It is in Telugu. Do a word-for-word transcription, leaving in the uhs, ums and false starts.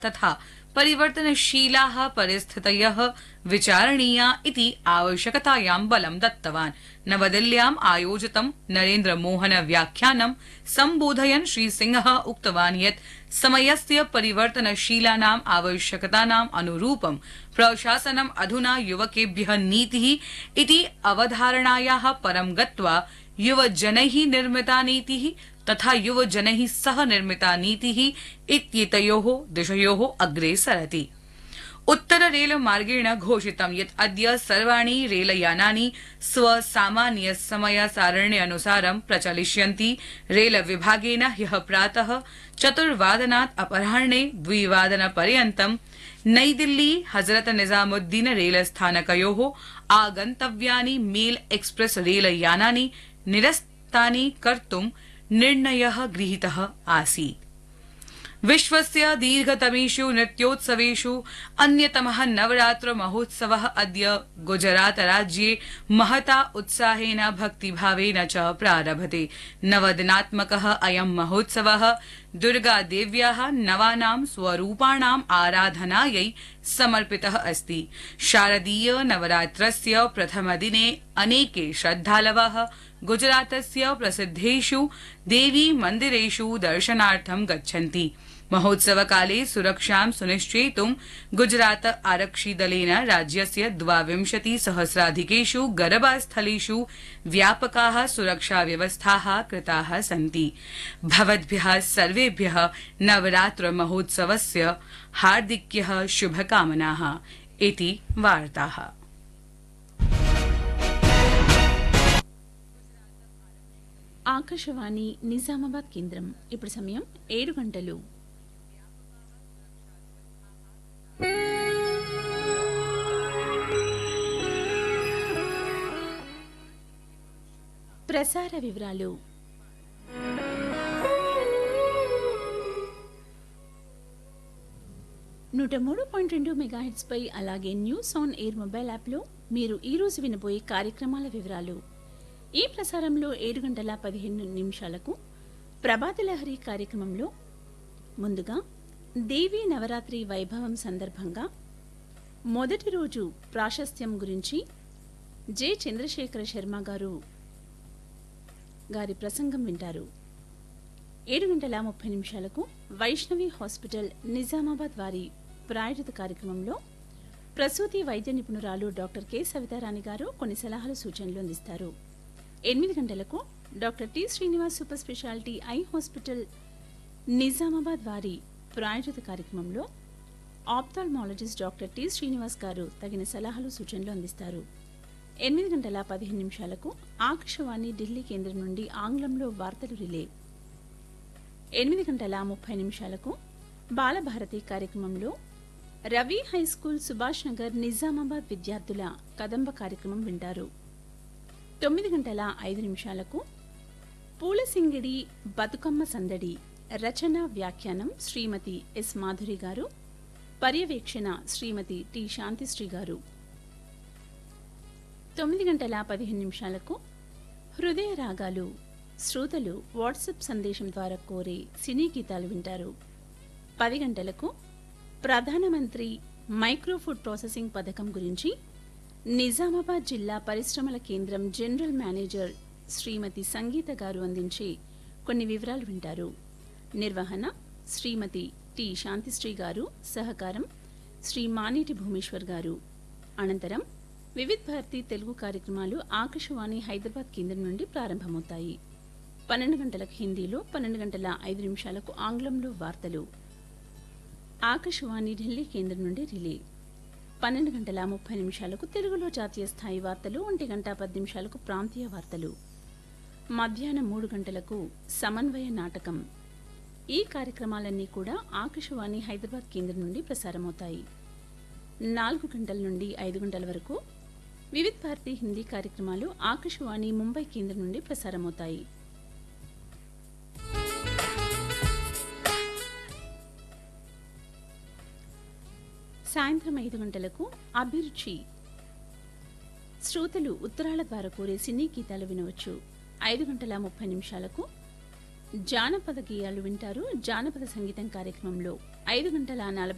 तथा परिवर्तनशीलाः परिस्थितयः विचारणीया इति आवश्यकतायां बलं दत्तवान्। नवदिल्ल्याम् आयोजितं नरेन्द्र मोहन व्याख्यानं सम्बोधयन् श्रीसिंहः उक्तवान् यत् समयस्य परिवर्तनशीलानाम् आवश्यकतानाम् अनुरूपं प्रशासनम् अधुना युवकेभ्यः नीतिः इति अवधारणायाः परं गत्वा युवजनैः निर्मिता नीतिः तथा युवजनैः सह निर्मिता नीतिः इत्येतयोः दिशयोः अग्रे सरति। उत्तर रेल मार्गेण घोषितं यत् अद्य सर्वाणि रेलयानानि स्वसामान्य समय सारण्यनुसारं प्रचलिष्यन्ति। रेल विभागेन ह्यः प्रातः चतुर्वादनात् अपराह्णे द्विवादनपर्यन्तं नई दिल्ली हजरत निजामुद्दीन रेलस्थानकयोः आगन्तव्यानि मेल एक्सप्रेस रेलयानानि निरस्तानि कर्तुं निर्णयः गृहीतः आसीत्। विश्वस्य दीर्घतमेषु नृत्योत्सवेषु अन्यतमः नवरात्र महोत्सवः अद्य गुजरात राज्ये महता उत्साहेन भक्तिभावेन च प्रारभते। नवदिनात्मकः अयं महोत्सवः दुर्गादेव्याः नवानां स्वरूपाणाम् आराधनायै समर्पितः अस्ति। शारदीय नवरात्रस्य प्रथमदिने अनेके श्रद्धालवः गुजरातस्य प्रसिद्धेषु देवी मन्दिरेषु दर्शनार्थं गच्छन्ति। महोत्सवकाले सुरक्षां सुनिश्चेतुं गुजरात आरक्षिदलेन राज्यस्य द्वाविंशति सहस्राधिकेषु गरबास्थलेषु व्यापकाः सुरक्षाव्यवस्थाः कृताः सन्ति। भवद्भ्यः सर्वेभ्यः नवरात्र महोत्सवस्य हार्दिक्यः शुभकामनाः इति वार्ताः। ఆకాశవాణి నిజామాబాద్ కేంద్రం ఇప్పుడు సమయం ఏడు గంటలు. ప్రసార వివరాలు. నూట మూడు పాయింట్ రెండు మెగాహెట్స్ పై అలాగే న్యూస్ ఆన్ ఎయిర్ మొబైల్ యాప్లో మీరు ఈ రోజు వినబోయే కార్యక్రమాల వివరాలు. ఈ ప్రసారంలో ఏడు గంటల పదిహేను నిమిషాలకు ప్రభాత లహరి కార్యక్రమంలో ముందుగా దేవీ నవరాత్రి వైభవం సందర్భంగా మొదటి రోజు ప్రాశస్త్యం గురించి జె చంద్రశేఖర శర్మ గారు గారి ప్రసంగం వింటారు. ఏడు గంటల ముప్పై నిమిషాలకు వైష్ణవి హాస్పిటల్ నిజామాబాద్ వారి ప్రాయోజిత కార్యక్రమంలో ప్రసూతి వైద్య నిపుణురాలు డాక్టర్ కె సవితారాణి గారు కొన్ని సలహాలు సూచనలు అందిస్తారు. ఎనిమిది గంటలకు doctor T Srinivas super speciality eye hospital Nizamabad వారి ప్రాయోజిత కార్యక్రమంలో ఆప్థాల్మాలజిస్ట్ డాక్టర్ టి శ్రీనివాస్ గారు తగిన సలహాలు సూచనలు అందిస్తారు. ఎనిమిది గంటల పదిహేను నిమిషాలకు ఆకాశవాణి ఢిల్లీ కేంద్రం నుండి ఆంగ్లంలో వార్తలు రిలే. ఎనిమిది గంటల ముప్పై నిమిషాలకు బాలభారతి కార్యక్రమంలో రవి హైస్కూల్ సుభాష్ నగర్ నిజామాబాద్ విద్యార్థుల కదంబ కార్యక్రమం వింటారు. తొమ్మిది గంటల ఐదు నిమిషాలకు పూలసింగిడి బతుకమ్మ సందడి రచన వ్యాఖ్యానం శ్రీమతి ఎస్ మాధురి గారు, పర్యవేక్షణ శ్రీమతి టి శాంతిశ్రీ గారు. తొమ్మిది గంటల పదిహేను నిమిషాలకు హృదయ రాగాలు శ్రోతలు వాట్సాప్ సందేశం ద్వారా కోరే సినీ గీతాలు వింటారు. పది గంటలకు ప్రధానమంత్రి మైక్రో ఫుడ్ ప్రాసెసింగ్ పథకం గురించి నిజామాబాద్ జిల్లా పరిశ్రమల కేంద్రం జనరల్ మేనేజర్ శ్రీమతి సంగీత గారు అందించే కొన్ని వివరాలు వింటారు. నిర్వహణ శ్రీమతి టి శాంతిశ్రీ గారు, సహకారం శ్రీ మానేటి భూమేశ్వర్ గారు. అనంతరం వివిధ్ భారతి తెలుగు కార్యక్రమాలు ఆకాశవాణి హైదరాబాద్ కేంద్రం నుండి ప్రారంభమవుతాయి. పన్నెండు గంటలకు హిందీలో, పన్నెండు గంటల ఐదు నిమిషాలకు ఆంగ్లంలో వార్తలు ఆకాశవాణి ఢిల్లీ కేంద్రం నుండి రిలే. పన్నెండు గంటల ముప్పై నిమిషాలకు తెలుగులో జాతీయ స్థాయి వార్తలు, ఒంటి గంట పది నిమిషాలకు ప్రాంతీయ వార్తలు. మధ్యాహ్నం మూడు గంటలకు సమన్వయ నాటకం. ఈ కార్యక్రమాలన్నీ కూడా ఆకాశవాణి హైదరాబాద్ కేంద్రం నుండి ప్రసారమవుతాయి. నాలుగు గంటల నుండి ఐదు గంటల వరకు వివిధ్ భారతి హిందీ కార్యక్రమాలు ఆకాశవాణి ముంబై కేంద్రం నుండి ప్రసారమవుతాయి. సాయంత్రం ఐదు గంటలకు అభిరుచి శ్రోతలు ఉత్తరాల ద్వారా కోరే సినీ గీతాలు వినవచ్చు. ఐదు గంటల ముప్పై నిమిషాలకు జానపద గేయాలు వింటారు. జానపద సంగీతం కార్యక్రమంలో ఐదు గంటల నలభై